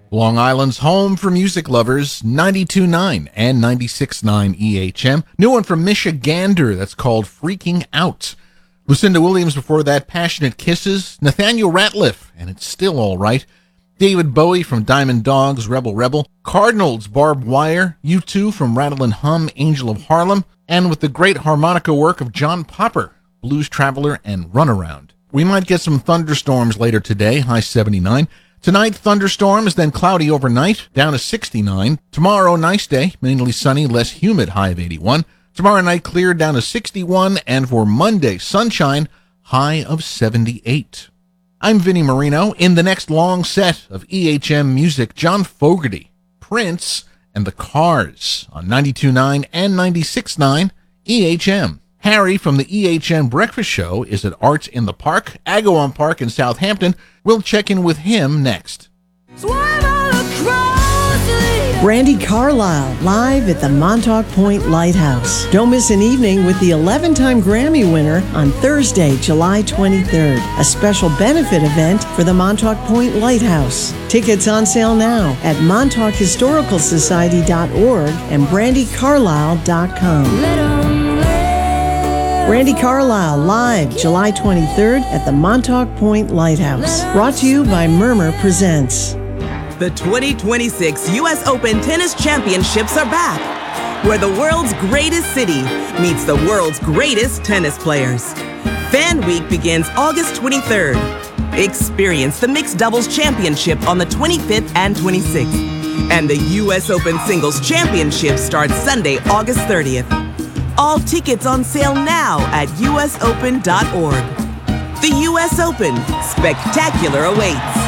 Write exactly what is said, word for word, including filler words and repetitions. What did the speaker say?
Long Island's home for music lovers, ninety-two point nine and ninety-six point nine E H M. New one from Michigander that's called Freaking Out. Lucinda Williams before that, Passionate Kisses. Nathaniel Ratliff, and It's Still All Right. David Bowie from Diamond Dogs, Rebel Rebel. Cardinals, Barbed Wire. U two from Rattle and Hum, Angel of Harlem. And with the great harmonica work of John Popper, Blues Traveler and Runaround. We might get some thunderstorms later today, high seventy-nine. Tonight, thunderstorms, then cloudy overnight, down to sixty-nine. Tomorrow, nice day, mainly sunny, less humid, high of eighty-one. Tomorrow night, clear, down to sixty-one. And for Monday, sunshine, high of seventy-eight. I'm Vinnie Marino. In the next long set of E H M music, John Fogerty, Prince, and the Cars on ninety-two point nine and ninety-six point nine E H M. Harry from the E H M Breakfast Show is at Arts in the Park, Agawam Park in Southampton. We'll check in with him next. Brandi Carlile, live at the Montauk Point Lighthouse. Don't miss an evening with the eleven-time Grammy winner on Thursday, July twenty-third. A special benefit event for the Montauk Point Lighthouse. Tickets on sale now at montauk historical society dot org and brandi carlile dot com. Brandi Carlile, live July twenty-third at the Montauk Point Lighthouse. Brought to you by Murmur Presents. The twenty twenty-six U S Open Tennis Championships are back, where the world's greatest city meets the world's greatest tennis players. Fan Week begins August twenty-third. Experience the Mixed Doubles Championship on the twenty-fifth and twenty-sixth. And the U S Open Singles Championship starts Sunday, August thirtieth. All tickets on sale now at U S open dot org. The U S Open, spectacular awaits.